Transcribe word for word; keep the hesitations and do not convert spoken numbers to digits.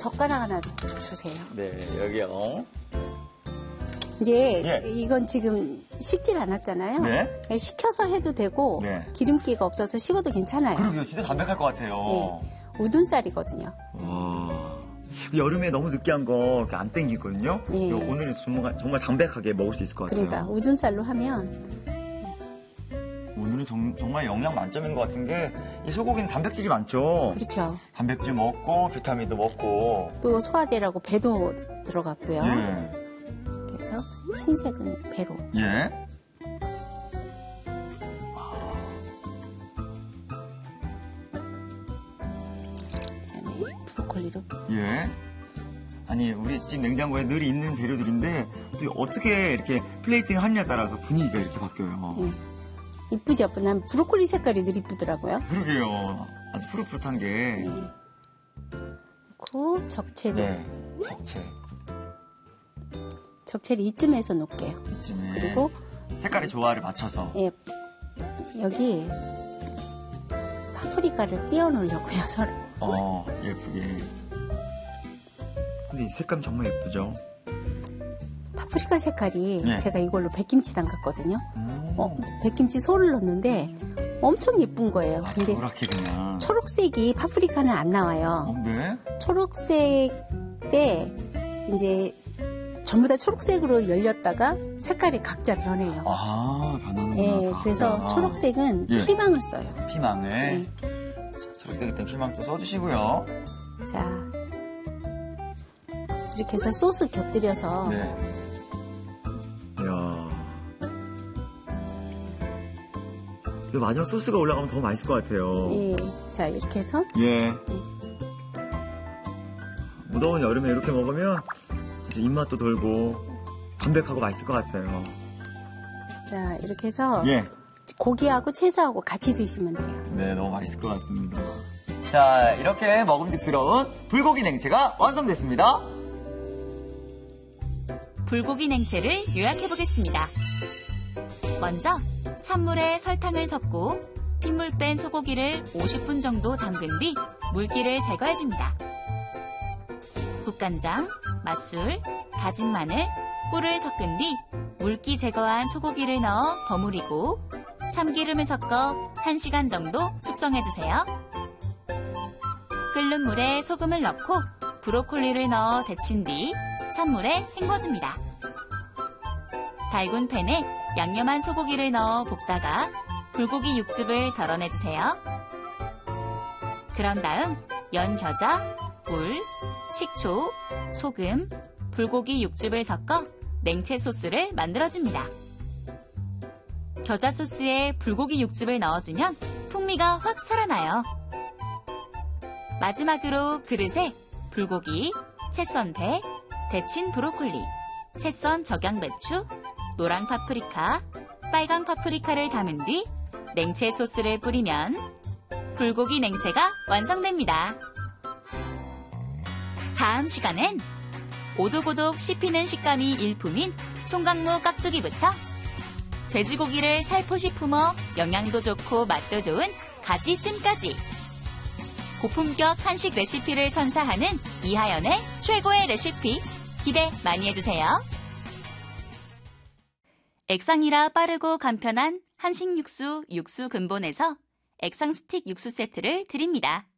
젓가락 하나 주세요. 네, 여기요. 이제 예. 이건 지금 식질 않았잖아요. 네. 식혀서 해도 되고 네. 기름기가 없어서 식어도 괜찮아요. 그러게요. 진짜 담백할 것 같아요. 네. 우둔살이거든요. 와. 여름에 너무 느끼한 거 이렇게 안 땡기거든요. 네. 오늘은 정말, 정말 담백하게 먹을 수 있을 것 같아요. 그러니까 우둔살로 하면 오늘은 정, 정말 영양 만점인 것 같은 게 이 소고기는 단백질이 많죠. 그렇죠. 단백질 먹고 비타민도 먹고 또 소화되라고 배도 들어갔고요. 예. 그래서 흰색은 배로. 예. 그다음에 브로콜리로. 예. 아니 우리 집 냉장고에 늘 있는 재료들인데 또 어떻게 이렇게 플레이팅 하느냐에 따라서 분위기가 이렇게 바뀌어요. 예. 이쁘죠? 난 브로콜리 색깔이 늘 이쁘더라고요. 그러게요. 아주 푸릇푸릇한 게. 예. 그리고 적채도. 네. 적채. 적채를 이쯤에서 놓을게요. 이쯤에. 그리고 색깔의 조화를 맞춰서. 예, 여기 파프리카를 띄워 놓으려고요, 서로. 어, 예쁘게. 근데 이 색감 정말 예쁘죠? 파프리카 색깔이 네. 제가 이걸로 백김치 담갔거든요. 음. 어, 백김치 소를 넣었는데 엄청 예쁜 거예요. 아, 근데 노랗게 그냥. 초록색이 파프리카는 안 나와요. 어, 네? 초록색 때 이제 전부 다 초록색으로 열렸다가 색깔이 각자 변해요. 아, 변하는구나. 네, 각자. 그래서 초록색은 예. 피망을 써요. 피망을. 네. 자, 초록색일 땐 피망 또 써주시고요. 자, 이렇게 해서 소스 곁들여서 네. 이야. 이 마지막 소스가 올라가면 더 맛있을 것 같아요. 예, 자 이렇게 해서 예. 무더운 여름에 이렇게 먹으면 아주 입맛도 돌고 담백하고 맛있을 것 같아요. 자 이렇게 해서 예. 고기하고 채소하고 같이 드시면 돼요. 네, 너무 맛있을 것 같습니다. 자, 이렇게 먹음직스러운 불고기 냉채가 완성됐습니다. 불고기 냉채를 요약해보겠습니다. 먼저 찬물에 설탕을 섞고 핏물 뺀 소고기를 오십 분 정도 담근 뒤 물기를 제거해줍니다. 국간장, 맛술, 다진 마늘, 꿀을 섞은 뒤 물기 제거한 소고기를 넣어 버무리고 참기름을 섞어 한 시간 정도 숙성해주세요. 끓는 물에 소금을 넣고 브로콜리를 넣어 데친 뒤 찬물에 헹궈줍니다. 달군 팬에 양념한 소고기를 넣어 볶다가 불고기 육즙을 덜어내주세요. 그런 다음 연겨자, 물, 식초, 소금, 불고기 육즙을 섞어 냉채 소스를 만들어줍니다. 겨자 소스에 불고기 육즙을 넣어주면 풍미가 확 살아나요. 마지막으로 그릇에 불고기, 채 썬 배, 데친 브로콜리, 채 썬 적양배추, 노랑 파프리카, 빨강 파프리카를 담은 뒤 냉채 소스를 뿌리면 불고기 냉채가 완성됩니다. 다음 시간엔 오독오독 씹히는 식감이 일품인 총각무 깍두기부터 돼지고기를 살포시 품어 영양도 좋고 맛도 좋은 가지찜까지 고품격 한식 레시피를 선사하는 이하연의 최고의 레시피 기대 많이 해주세요. 액상이라 빠르고 간편한 한식 육수 육수 근본에서 액상 스틱 육수 세트를 드립니다.